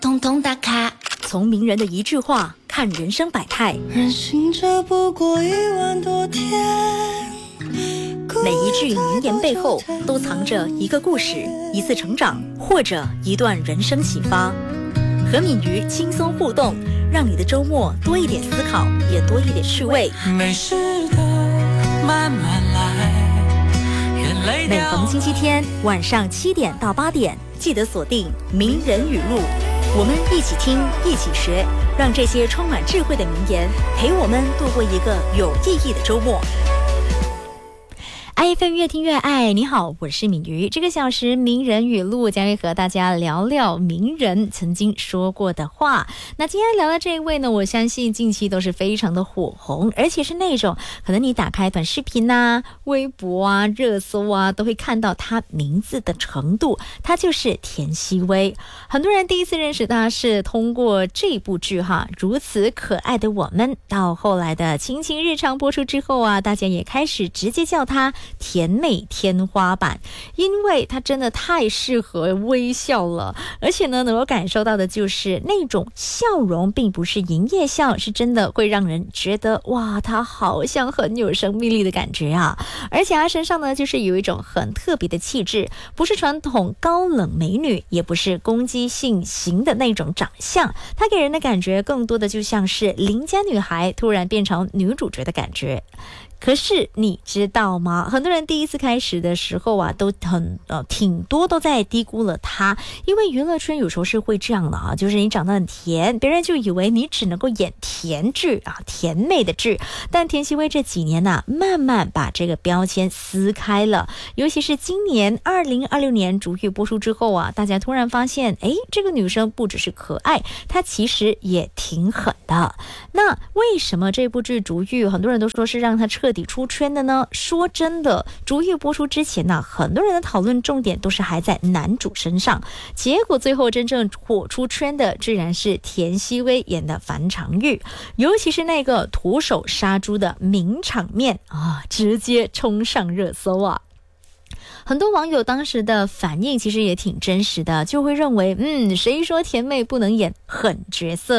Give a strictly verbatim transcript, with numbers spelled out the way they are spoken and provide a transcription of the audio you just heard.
通通打卡， 从名人的一句话看人生百态， 人行这不过一万多天。 每一句名言背后都藏着一个故事，一次成长，或者一段人生启发。和敏瑜轻松互动，让你的周末多一点思考，也多一点趣味。 没事的，慢慢来。 每逢星期天晚上七点到八点，记得锁定《名人语录》，我们一起听，一起学，让这些充满智慧的名言陪我们度过一个有意义的周末。爱F M 越听越爱，你好，我是敏瑜。这个小时名人语录将会和大家聊聊名人曾经说过的话。那今天聊的这一位呢，我相信近期都是非常的火红，而且是那种可能你打开短视频啊、微博啊、热搜啊，都会看到他名字的程度。他就是田曦薇。很多人第一次认识他是通过这部剧哈，如此可爱的我们。到后来的亲情日常播出之后啊，大家也开始直接叫他甜妹天花板，因为她真的太适合微笑了，而且呢，能够感受到的就是那种笑容并不是营业笑，是真的会让人觉得哇，她好像很有生命力的感觉啊！而且她身上呢，就是有一种很特别的气质，不是传统高冷美女，也不是攻击性型的那种长相，她给人的感觉更多的就像是邻家女孩突然变成女主角的感觉。可是你知道吗？很多人第一次开始的时候啊，都很呃挺多都在低估了他，因为娱乐圈有时候是会这样的啊，就是你长得很甜，别人就以为你只能够演甜剧啊，甜妹的剧。但田曦薇这几年呢、啊，慢慢把这个标签撕开了，尤其是今年二零二六年逐剧播出之后啊，大家突然发现，哎，这个女生不只是可爱，她其实也挺狠的。那为什么这部剧逐剧很多人都说是让她彻底出圈的呢？说真的，逐剧播出之前呢、啊，很多人的讨论重点都是还在男主身上，结果最后真正火出圈的居然是田曦薇演的樊长玉，尤其是那个徒手杀猪的名场面啊，直接冲上热搜啊！很多网友当时的反应其实也挺真实的，就会认为，嗯，谁说甜妹不能演狠角色？